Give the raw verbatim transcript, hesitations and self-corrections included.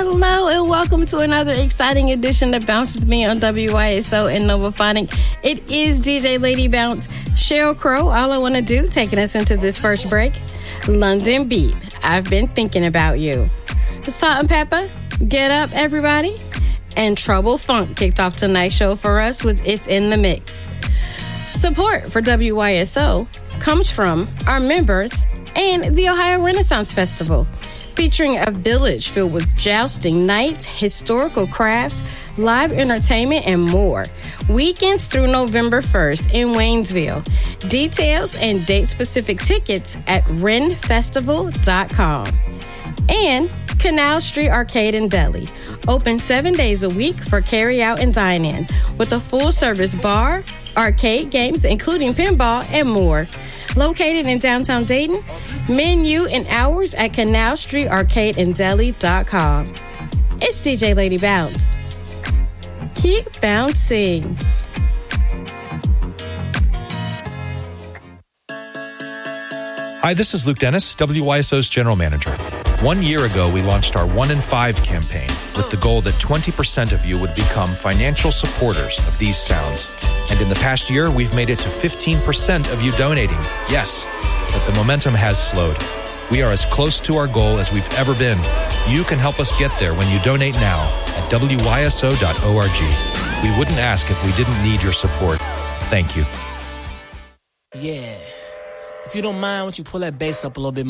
Hello and welcome to another exciting edition of Bounces Me on W Y S O and Novophonic. It is D J Lady Bounce, Sheryl Crow. All I want to do, taking us into this first break, London Beat, I've Been Thinking About You. Salt and Pepper, Get Up Everybody, and Trouble Funk kicked off tonight's show for us with It's in the Mix. Support for W Y S O comes from our members and the Ohio Renaissance Festival, featuring a village filled with jousting nights, historical crafts, live entertainment, and more. Weekends through November first in Waynesville. Details and date-specific tickets at ren festival dot com. And Canal Street Arcade and Deli, open seven days a week for carry-out and dine-in, with a full-service bar, arcade games, including pinball, and more. Located in downtown Dayton, menu and hours at canal street arcade and deli dot com. It's D J Lady Bounce. Keep bouncing. Hi, this is Luke Dennis, W Y S O's General Manager. One year ago, we launched our One in Five campaign with the goal that twenty percent of you would become financial supporters of these sounds. And in the past year, we've made it to fifteen percent of you donating. Yes, but the momentum has slowed. We are as close to our goal as we've ever been. You can help us get there when you donate now at W Y S O dot org. We wouldn't ask if we didn't need your support. Thank you. Yeah. If you don't mind, why don't you pull that bass up a little bit more?